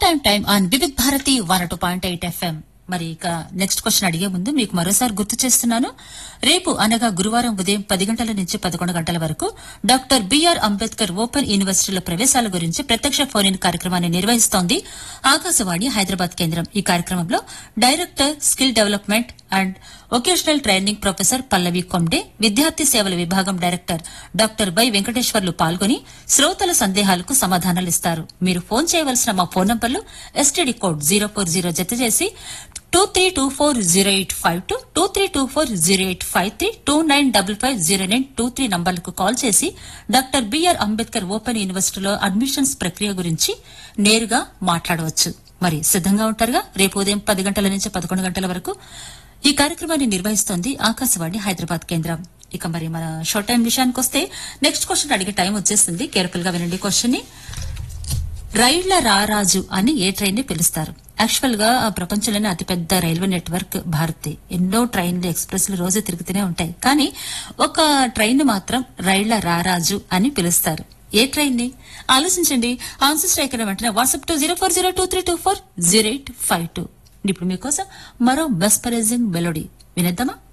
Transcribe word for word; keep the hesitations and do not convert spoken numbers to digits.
Prime time on Vividh Bharati one two point eight FM. మరి ఇక next question అడిగే ముందు మీకు మరోసారి గుర్తు చేస్తున్నాను. రేపు అనగా గురువారం ఉదయం పది గంటల నుంచి పదకొండు గంటల వరకు డాక్టర్ బిఆర్ అంబేద్కర్ ఓపెన్ యూనివర్సిటీల ప్రవేశాల గురించి ప్రత్యక్ష ఫోన్ ఇన్ కార్యక్రమాన్ని నిర్వహిస్తోంది ఆకాశవాణి హైదరాబాద్ కేంద్రం. ఈ కార్యక్రమంలో director skill development and vocational training professor పల్లవి కొమ్డే, విద్యార్థి సేవల విభాగం డైరెక్టర్ డాక్టర్ వై వెంకటేశ్వర్లు పాల్గొని శ్రోతల సందేహాలకు సమాధానాలిస్తారు. మీరు ఫోన్ చేయవలసిన మా ఫోన్ నంబర్లు STD code zero four zero జత చేసి two three two four zero eight five two two three two four zero eight five three two nine double five zero nine two three నంబర్లకు call చేసి doctor BR Ambedkar open యూనివర్సిటీలో admissions ప్రక్రియ గురించి నేరుగా మాట్లాడవచ్చు. మరి సిద్దంగా ఉంటారుగా? రేపు ఉదయం పది గంటల నుంచి పదకొండు గంటల వరకు ఈ కార్యక్రమాన్ని నిర్వహిస్తోంది ఆకాశవాణి హైదరాబాద్ కేంద్రం. ఇక మరి మన షార్ట్ టైం విషయానికి వస్తే నెక్స్ట్ క్వశ్చన్ అడిగే టైం వచ్చేసింది. కేర్ఫుల్ గా వినండి క్వశ్చన్ ని. రైళ్ల రారాజు అని ఏ ట్రైన్ ని పిలుస్తారు? యాక్చువల్ గా ప్రపంచంలోనే అతిపెద్ద రైల్వే నెట్వర్క్ భారత్. ఎన్నో ట్రైన్లు ఎక్స్ప్రెస్లు రోజు తిరుగుతూనే ఉంటాయి. కానీ ఒక ట్రైన్ మాత్రం రైళ్ల రారాజు అని పిలుస్తారు. ఏ ట్రైన్ ని? ఆలోచించండి. ఆన్సర్స్ రైకర్ వెంటనే WhatsApp to zero four zero two three two four zero eight five two. ఇప్పుడు మీకోసం మరో మెస్పరైజింగ్ మెలోడీ వినేద్దామా?